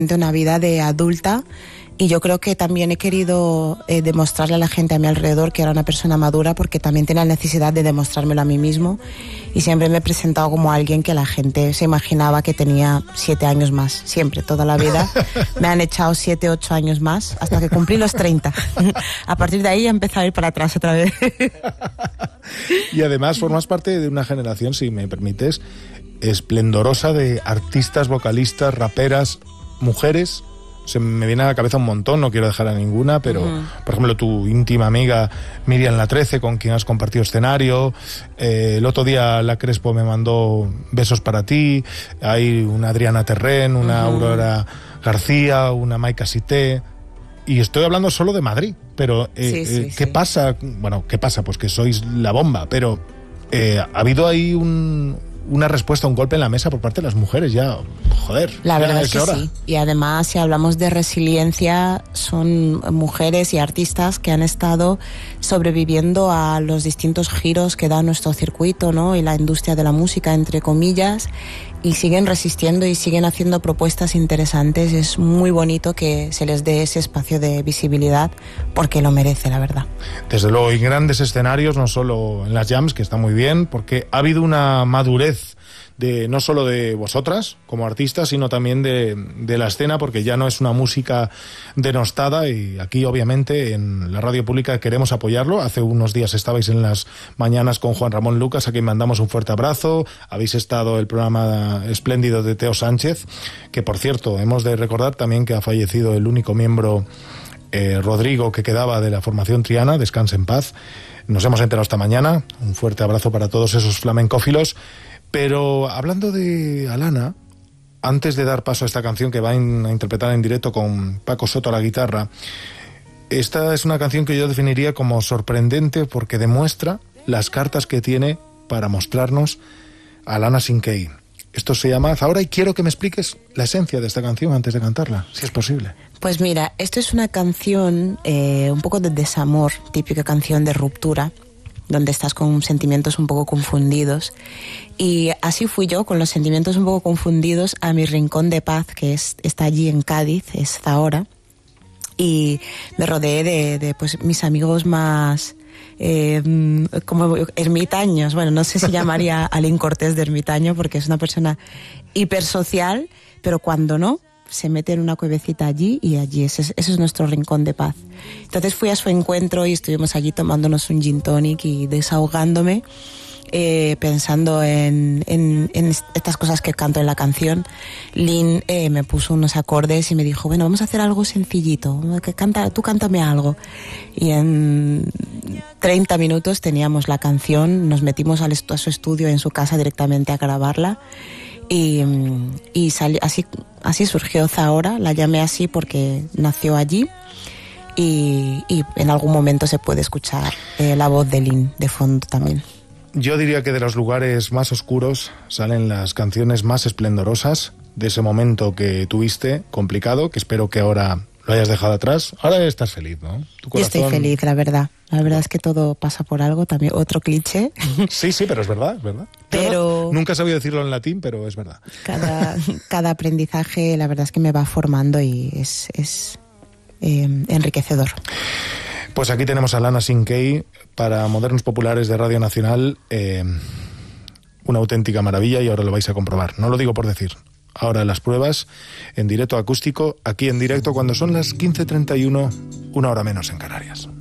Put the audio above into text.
una vida de adulta, y yo creo que también he querido demostrarle a la gente a mi alrededor que era una persona madura, porque también tenía la necesidad de demostrármelo a mí mismo, y siempre me he presentado como alguien que la gente se imaginaba que tenía 7 años más, siempre, toda la vida. Me han echado 7, 8 años más hasta que cumplí los 30. A partir de ahí ya empecé a ir para atrás otra vez. Y además formas parte de una generación, si me permites, esplendorosa de artistas, vocalistas, raperas, mujeres. Se me viene a la cabeza un montón, no quiero dejar a ninguna, pero por ejemplo tu íntima amiga Miriam La 13, con quien has compartido escenario. El otro día La Crespo me mandó besos para ti. Hay una Adriana Terrén, una Aurora García, una Maika Sité. Y estoy hablando solo de Madrid, pero ¿qué pasa? Bueno, ¿qué pasa? Pues que sois la bomba, pero ha habido ahí una respuesta, un golpe en la mesa por parte de las mujeres, ya, joder. La verdad es que sí. Y además, si hablamos de resiliencia, son mujeres y artistas que han estado sobreviviendo a los distintos giros que da nuestro circuito, ¿no? Y la industria de la música, entre comillas, y siguen resistiendo y siguen haciendo propuestas interesantes. Es muy bonito que se les dé ese espacio de visibilidad, porque lo merece, la verdad. Desde luego, y grandes escenarios, no solo en las jams, que está muy bien, porque ha habido una madurez no solo de vosotras como artistas, sino también de la escena, porque ya no es una música denostada, y aquí obviamente en la radio pública queremos apoyarlo. Hace unos días estabais en las mañanas con Juan Ramón Lucas, a quien mandamos un fuerte abrazo. Habéis estado el programa espléndido de Teo Sánchez, que por cierto hemos de recordar también que ha fallecido el único miembro, Rodrigo, que quedaba de la formación Triana. Descanse en paz. Nos hemos enterado esta mañana. Un fuerte abrazo para todos esos flamencófilos. Pero hablando de Alana, antes de dar paso a esta canción que va a interpretar en directo con Paco Soto a la guitarra, esta es una canción que yo definiría como sorprendente, porque demuestra las cartas que tiene para mostrarnos a Alana Sinkey. Esto se llama Zahora, y quiero que me expliques la esencia de esta canción antes de cantarla, si es posible. Pues mira, esto es una canción un poco de desamor, típica canción de ruptura, donde estás con sentimientos un poco confundidos. Y así fui yo, con los sentimientos un poco confundidos, a mi rincón de paz, que está allí en Cádiz, es Zahora. Y me rodeé de pues, mis amigos más como ermitaños. Bueno, no sé si llamaría a Aline Cortés de ermitaño, porque es una persona hipersocial, pero cuando no, se mete en una cuevecita allí, y allí ese es nuestro rincón de paz. Entonces fui a su encuentro y estuvimos allí tomándonos un gin tonic y desahogándome, pensando en estas cosas que canto en la canción. Lynn me puso unos acordes y me dijo, bueno, vamos a hacer algo sencillito, tú cántame algo. Y en 30 minutos teníamos la canción, nos metimos a su estudio en su casa directamente a grabarla. Y así surgió Zahora. La llamé así porque nació allí, y en algún momento se puede escuchar la voz de Lynn de fondo también. Yo diría que de los lugares más oscuros salen las canciones más esplendorosas, de ese momento que tuviste complicado, que espero que ahora lo hayas dejado atrás. Ahora estás feliz, ¿no? Tu corazón... Yo estoy feliz, la verdad. La verdad es que todo pasa por algo, también otro cliché. Sí, pero es verdad, es verdad. Pero nunca he sabido decirlo en latín, pero es verdad. Cada aprendizaje, la verdad es que me va formando, y es enriquecedor. Pues aquí tenemos a Alana Sinkey para Modernos Populares de Radio Nacional. Una auténtica maravilla, y ahora lo vais a comprobar. No lo digo por decir. Ahora las pruebas en directo acústico, aquí en directo, cuando son las 15:31, una hora menos en Canarias.